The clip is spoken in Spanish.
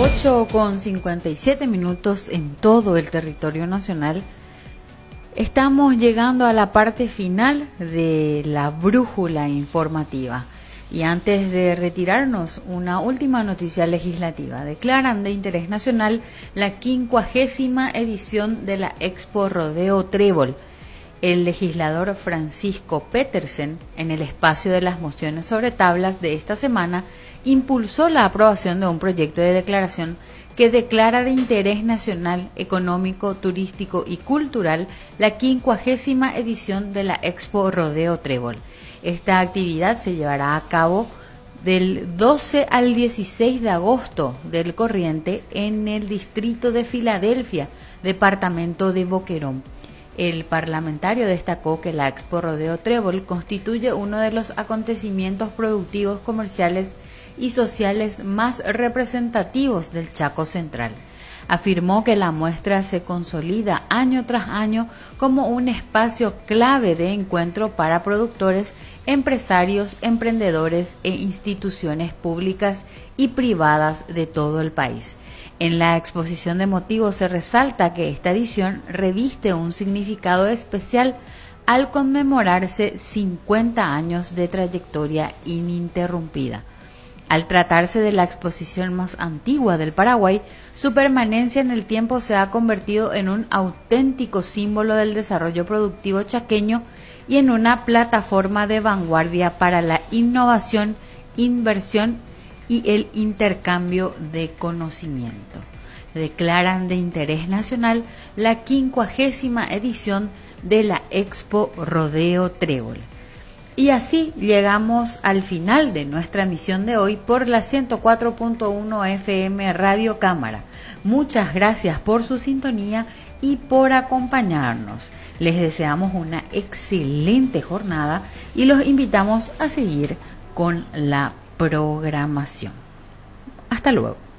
8:57 en todo el territorio nacional. Estamos llegando a la parte final de la brújula informativa. Y antes de retirarnos, una última noticia legislativa. Declaran de interés nacional la 50ª edición de la Expo Rodeo Trébol. El legislador Francisco Petersen, en el espacio de las mociones sobre tablas de esta semana, impulsó la aprobación de un proyecto de declaración que declara de interés nacional, económico, turístico y cultural la 50ª edición de la Expo Rodeo Trébol. Esta actividad se llevará a cabo del 12 al 16 de agosto del corriente en el distrito de Filadelfia, departamento de Boquerón. El parlamentario destacó que la Expo Rodeo Trébol constituye uno de los acontecimientos productivos, comerciales y sociales más representativos del Chaco Central. Afirmó que la muestra se consolida año tras año como un espacio clave de encuentro para productores, empresarios, emprendedores e instituciones públicas y privadas de todo el país. En la exposición de motivos se resalta que esta edición reviste un significado especial al conmemorarse 50 años de trayectoria ininterrumpida. Al tratarse de la exposición más antigua del Paraguay, su permanencia en el tiempo se ha convertido en un auténtico símbolo del desarrollo productivo chaqueño y en una plataforma de vanguardia para la innovación, inversión y el intercambio de conocimiento. Declaran de interés nacional la 50ª edición de la Expo Rodeo Trébol. Y así llegamos al final de nuestra emisión de hoy por la 104.1 FM Radio Cámara. Muchas gracias por su sintonía y por acompañarnos. Les deseamos una excelente jornada y los invitamos a seguir con la programación. Hasta luego.